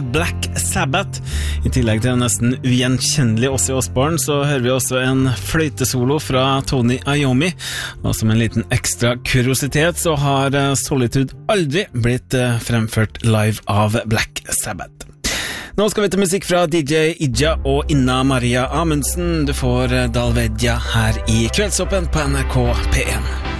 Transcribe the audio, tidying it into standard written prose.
Black Sabbath. I tillegg til en nesten ugjenkjennelig Ozzy Osbourne, så hører vi også en fløytesolo fra Tony Iommi. Og som en liten ekstra kuriositet så har Solitude aldri blitt fremført live av Black Sabbath. Nå skal vi til musikk fra DJ Ija og Inna Maria Amundsen. Du får Dalvedja her i Kveldsåpen på NRK P1.